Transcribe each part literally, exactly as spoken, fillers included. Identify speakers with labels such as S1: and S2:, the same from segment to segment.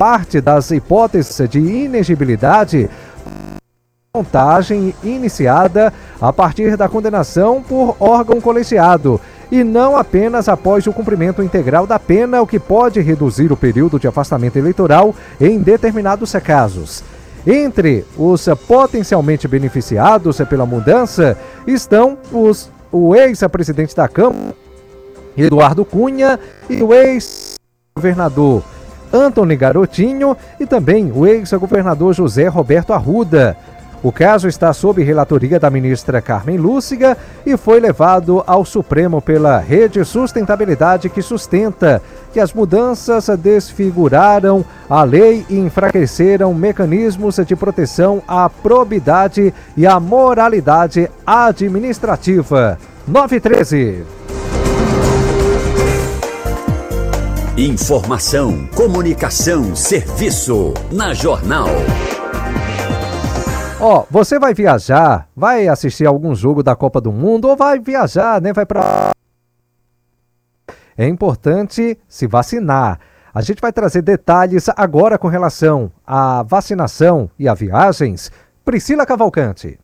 S1: parte das hipóteses de inegibilidade, contagem iniciada a partir da condenação por órgão colegiado e não apenas após o cumprimento integral da pena, o que pode reduzir o período de afastamento eleitoral em determinados casos. Entre os potencialmente beneficiados pela mudança estão os, o ex-presidente da Câmara, Eduardo Cunha, e o ex-governador Antony Garotinho e também o ex-governador José Roberto Arruda. O caso está sob relatoria da ministra Carmen Lúciga e foi levado ao Supremo pela Rede Sustentabilidade, que sustenta que as mudanças desfiguraram a lei e enfraqueceram mecanismos de proteção à probidade e à moralidade administrativa. nove e treze.
S2: Informação, comunicação, serviço na Jornal.
S1: Ó, oh, você vai viajar, vai assistir algum jogo da Copa do Mundo ou vai viajar, né? Vai para... É importante se vacinar. A gente vai trazer detalhes agora com relação à vacinação e a viagens. Priscila Cavalcante.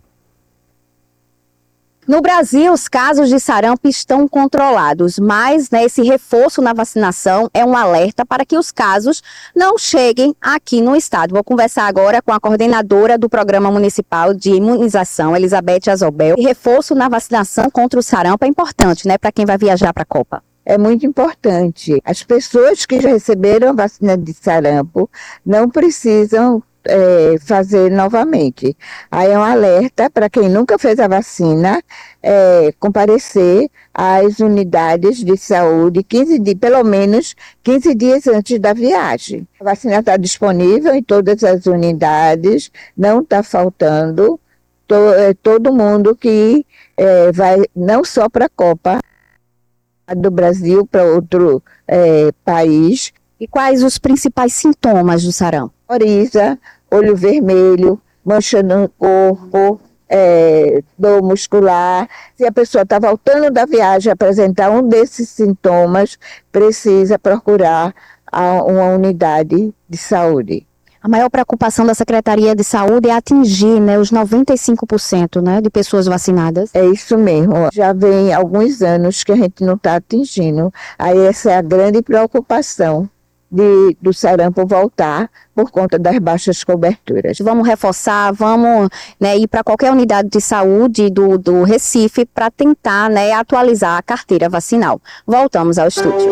S3: No Brasil, os casos de sarampo estão controlados, mas né, esse reforço na vacinação é um alerta para que os casos não cheguem aqui no estado. Vou conversar agora com a coordenadora do Programa Municipal de Imunização, Elizabeth Azobel. E reforço na vacinação contra o sarampo é importante, né, para quem vai viajar para a Copa.
S4: É muito importante. As pessoas que já receberam a vacina de sarampo não precisam É, fazer novamente. Aí é um alerta para quem nunca fez a vacina, é, comparecer às unidades de saúde quinze dias, pelo menos quinze dias antes da viagem. A vacina está disponível em todas as unidades, não está faltando. To, é, todo mundo que é, vai, não só para a Copa do Brasil, para outro é, país.
S3: E quais os principais sintomas do sarampo?
S4: Coriza, olho vermelho, mancha no corpo, é, dor muscular. Se a pessoa está voltando da viagem a apresentar um desses sintomas, precisa procurar a, uma unidade de saúde.
S3: A maior preocupação da Secretaria de Saúde é atingir, né, os noventa e cinco por cento, né, de pessoas vacinadas.
S4: É isso mesmo. Já vem alguns anos que a gente não está atingindo. Aí essa é a grande preocupação. De, do sarampo voltar por conta das baixas coberturas.
S3: Vamos reforçar, vamos né, ir para qualquer unidade de saúde do, do Recife para tentar né, atualizar a carteira vacinal. Voltamos ao estúdio.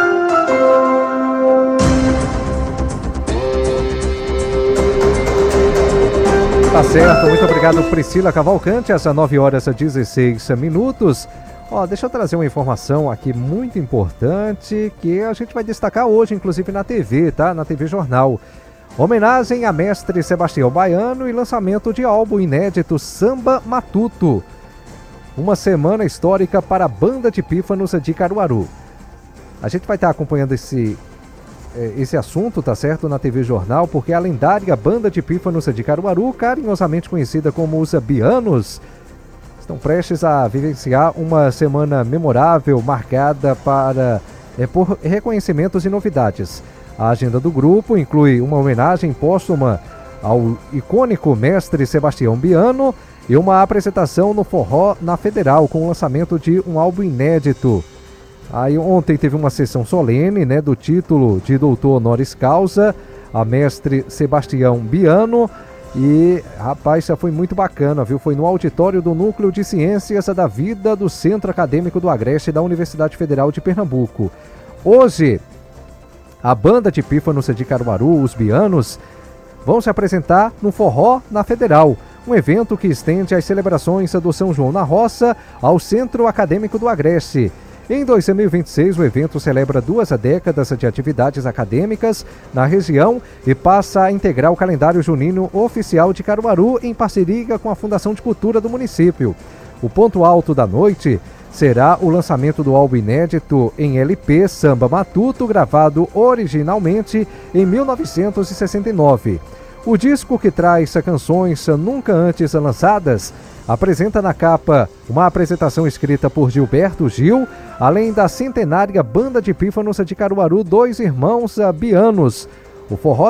S1: Tá certo, muito obrigado Priscila Cavalcante, às nove horas e dezesseis minutos. Ó, deixa eu trazer uma informação aqui muito importante que a gente vai destacar hoje, inclusive na T V, tá? Na T V Jornal. Homenagem a mestre Sebastião Baiano e lançamento de álbum inédito Samba Matuto. Uma semana histórica para a Banda de Pífanos de Caruaru. A gente vai estar acompanhando esse, esse assunto, tá certo? Na T V Jornal, porque a lendária Banda de Pífanos de Caruaru, carinhosamente conhecida como os Bianos, estão prestes a vivenciar uma semana memorável, marcada para, é, por reconhecimentos e novidades. A agenda do grupo inclui uma homenagem póstuma ao icônico mestre Sebastião Biano e uma apresentação no Forró na Federal, com o lançamento de um álbum inédito. Aí ontem teve uma sessão solene, né, do título de doutor honoris causa a mestre Sebastião Biano. E, rapaz, isso foi muito bacana, viu? Foi no auditório do Núcleo de Ciências da Vida do Centro Acadêmico do Agreste da Universidade Federal de Pernambuco. Hoje, a Banda de Pífanos de Caruaru, os Bianos, vão se apresentar no Forró na Federal, um evento que estende as celebrações do São João na Roça ao Centro Acadêmico do Agreste. Em dois mil e vinte e seis, o evento celebra duas décadas de atividades acadêmicas na região e passa a integrar o calendário junino oficial de Caruaru em parceria com a Fundação de Cultura do município. O ponto alto da noite será o lançamento do álbum inédito em L P Samba Matuto, gravado originalmente em mil novecentos e sessenta e nove. O disco, que traz canções nunca antes lançadas, apresenta na capa uma apresentação escrita por Gilberto Gil, além da centenária Banda de Pífanos de Caruaru, dois irmãos bianos. O Forró